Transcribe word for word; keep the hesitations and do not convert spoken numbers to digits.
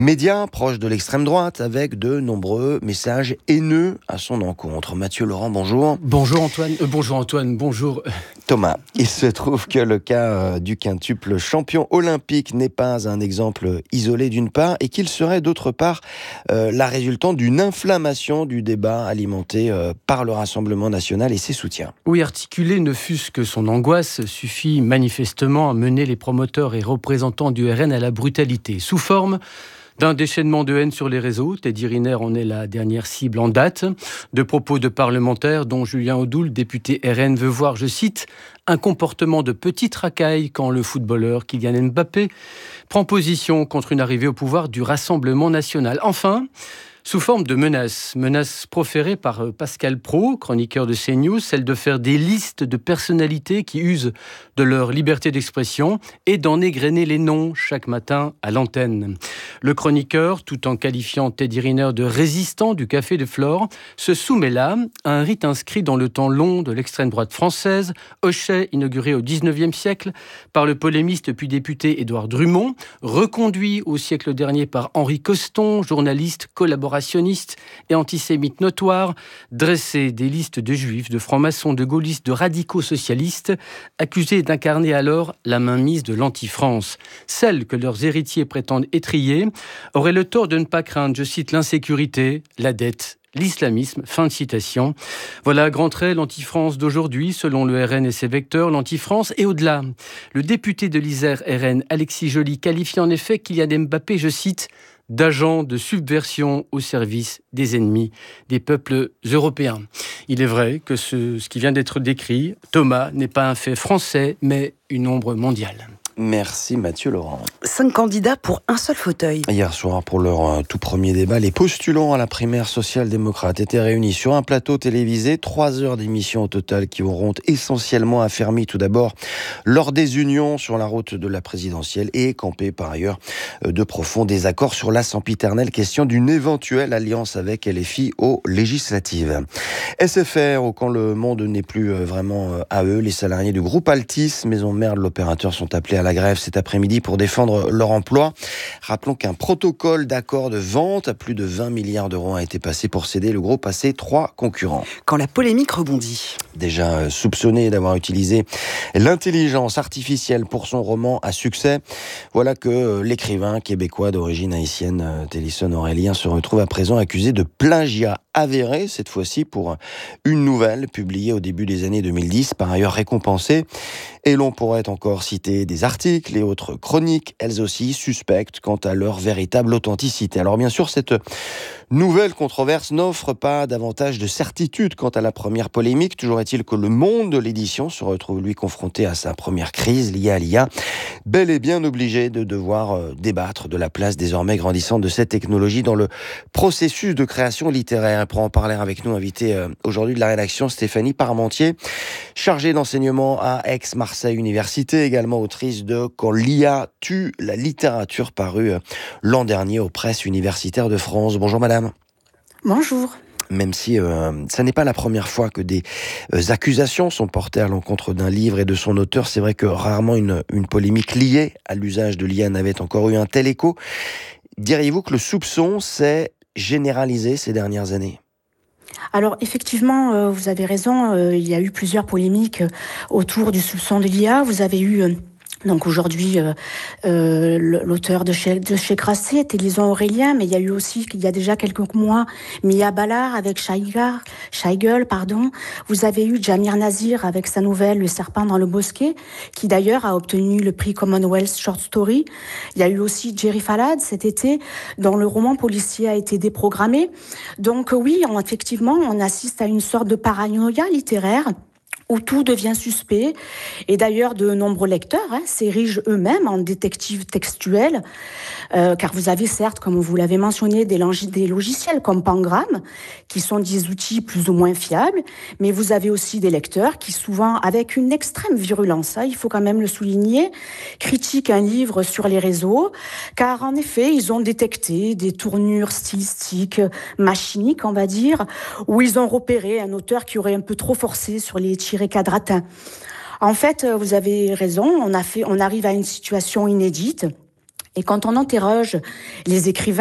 Média proche de l'extrême droite avec de nombreux messages haineux à son encontre. Mathieu Laurent, bonjour. Bonjour Antoine, euh, bonjour Antoine, bonjour Thomas. Il se trouve que le cas euh, du quintuple champion olympique n'est pas un exemple isolé d'une part et qu'il serait d'autre part euh, la résultante d'une inflammation du débat alimenté euh, par le Rassemblement national et ses soutiens. Oui, articuler ne fût-ce que son angoisse suffit manifestement à mener les promoteurs et représentants du R N à la brutalité. Sous forme d'un déchaînement de haine sur les réseaux, Teddy Riner en est la dernière cible en date, de propos de parlementaires dont Julien Audoul, député R N, veut voir, je cite, un comportement de petite racaille quand le footballeur Kylian Mbappé prend position contre une arrivée au pouvoir du Rassemblement national. Enfin, sous forme de menaces, menaces proférées par Pascal Praud, chroniqueur de CNews, celle de faire des listes de personnalités qui usent de leur liberté d'expression et d'en égrener les noms chaque matin à l'antenne. Le chroniqueur, tout en qualifiant Teddy Riner de résistant du café de Flore, se soumet là à un rite inscrit dans le temps long de l'extrême droite française, hochet inauguré au dix-neuvième siècle par le polémiste puis député Édouard Drummond, reconduit au siècle dernier par Henri Coston, journaliste, collaborateur et antisémite notoire, dresser des listes de juifs, de francs-maçons, de gaullistes, de radicaux socialistes, accusés d'incarner alors la mainmise de l'anti-France. Celle que leurs héritiers prétendent étrier auraient le tort de ne pas craindre, je cite, l'insécurité, la dette, l'islamisme, fin de citation. Voilà, grand trait, l'anti-France d'aujourd'hui, selon le R N et ses vecteurs, l'anti-France et au-delà. Le député de l'Isère R N, Alexis Joly, qualifie en effet Kylian Mbappé, je cite, d'agents de subversion au service des ennemis des peuples européens. Il est vrai que ce, ce qui vient d'être décrit, Thomas, n'est pas un fait français, mais une ombre mondiale. Merci Mathieu Laurent. Cinq candidats pour un seul fauteuil. Hier soir, pour leur euh, tout premier débat, les postulants à la primaire social-démocrate étaient réunis sur un plateau télévisé. Trois heures d'émission au total qui auront essentiellement affermi tout d'abord leur désunion sur la route de la présidentielle et campé par ailleurs euh, de profonds désaccords sur la sempiternelle question d'une éventuelle alliance avec L F I aux législatives. S F R, au quand le monde n'est plus euh, vraiment euh, à eux, les salariés du groupe Altis, maison mère de l'opérateur, sont appelés à la grève cet après-midi pour défendre leur emploi. Rappelons qu'un protocole d'accord de vente à plus de vingt milliards d'euros a été passé pour céder le groupe à ses trois concurrents. Quand la polémique rebondit. Déjà soupçonné d'avoir utilisé l'intelligence artificielle pour son roman à succès, voilà que l'écrivain québécois d'origine haïtienne Télisson Aurélien se retrouve à présent accusé de plagiat avéré, cette fois-ci pour une nouvelle publiée au début des années deux mille dix, par ailleurs récompensée. Et l'on pourrait encore citer des articles et autres chroniques, elles aussi suspectes quant à leur véritable authenticité. Alors bien sûr, cette nouvelle controverse n'offre pas davantage de certitude quant à la première polémique. Toujours est-il que le monde de l'édition se retrouve lui confronté à sa première crise liée à l'I A, bel et bien obligé de devoir euh, débattre de la place désormais grandissante de cette technologie dans le processus de création littéraire. Et pour en parler avec nous, invité euh, aujourd'hui de la rédaction, Stéphanie Parmentier, chargée d'enseignement à Aix-Marseille Université, également autrice de « Quand l'I A tue la littérature » paru euh, l'an dernier aux presses universitaires de France. Bonjour madame. Bonjour. Même si euh, ça n'est pas la première fois que des euh, accusations sont portées à l'encontre d'un livre et de son auteur, c'est vrai que rarement une, une polémique liée à l'usage de l'I A n'avait encore eu un tel écho. Diriez-vous que le soupçon s'est généralisé ces dernières années ? Alors effectivement, euh, vous avez raison, euh, il y a eu plusieurs polémiques euh, autour du soupçon de l'I A. Vous avez eu... Euh, Donc aujourd'hui, euh, euh, l'auteur de chez, de chez Grasset, Télisson Aurélien, mais il y a eu aussi, il y a déjà quelques mois, Mia Ballard avec Scheiger, Scheigel, pardon. Vous avez eu Jamir Nazir avec sa nouvelle Le serpent dans le bosquet, qui d'ailleurs a obtenu le prix Commonwealth Short Story. Il y a eu aussi Jerry Falad cet été, dont le roman policier a été déprogrammé. Donc oui, on, effectivement, on assiste à une sorte de paranoïa littéraire où tout devient suspect. Et d'ailleurs, de nombreux lecteurs hein, s'érigent eux-mêmes en détectives textuels, euh, car vous avez certes, comme vous l'avez mentionné, des, log- des logiciels comme Pangram, qui sont des outils plus ou moins fiables, mais vous avez aussi des lecteurs qui, souvent, avec une extrême virulence, hein, il faut quand même le souligner, critiquent un livre sur les réseaux, car en effet, ils ont détecté des tournures stylistiques, machiniques, on va dire, où ils ont repéré un auteur qui aurait un peu trop forcé sur les tirés quadratins. En fait, vous avez raison, on, a fait, on arrive à une situation inédite. Et quand on interroge les écrivains,